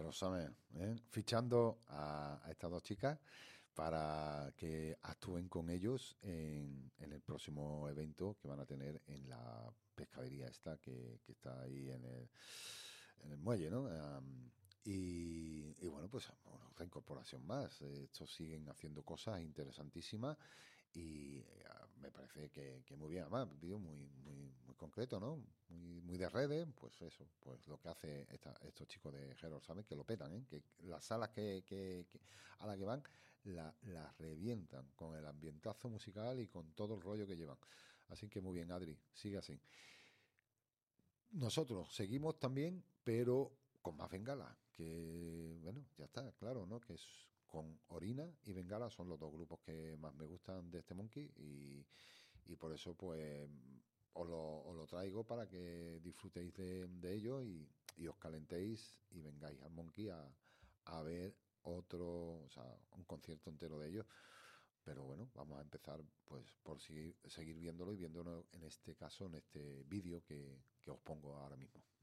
Hero Summer, fichando a estas dos chicas para que actúen con ellos en el próximo evento que van a tener en la pescadería esta que está ahí en el muelle, ¿no? Y bueno, pues otra incorporación más. Estos siguen haciendo cosas interesantísimas y me parece que muy bien. Además, un vídeo muy concreto, ¿no? Muy de redes, pues eso, pues lo que hace estos chicos de Herald Summit, que lo petan, ¿eh? Que las salas a las que van las revientan con el ambientazo musical y con todo el rollo que llevan. Así que muy bien, Adri, sigue así. Nosotros seguimos también, pero con más Bengala, que bueno, ya está, claro, ¿no? Que es con Orina y Bengala son los dos grupos que más me gustan de este Monkey y por eso pues os lo traigo para que disfrutéis de ello y os calentéis y vengáis al Monkey a ver otro, o sea, un concierto entero de ellos. Pero bueno, vamos a empezar pues por seguir viéndolo y viéndolo en este caso, en este vídeo que os pongo ahora mismo.